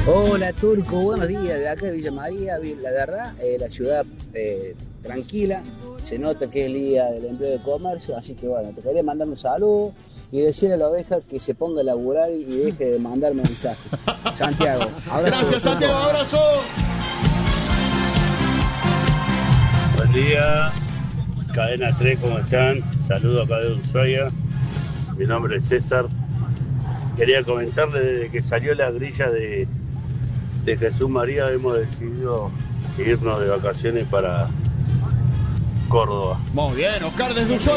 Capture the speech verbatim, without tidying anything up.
Hola Turco, buenos días, de acá de Villa María. La verdad, eh, la ciudad eh, tranquila, se nota que es el día del empleo de comercio, así que bueno, te quería mandar un saludo y decirle a la oveja que se ponga a laburar y deje de mandar mensajes. Santiago, abrazo. Gracias Santiago, abrazo. Buen día, Cadena tres, ¿cómo están? Saludos acá de Ushuaia, mi nombre es César. Quería comentarles desde que salió la grilla de, de Jesús María, hemos decidido irnos de vacaciones para Córdoba. Muy bien, Oscar desde Ushuaia.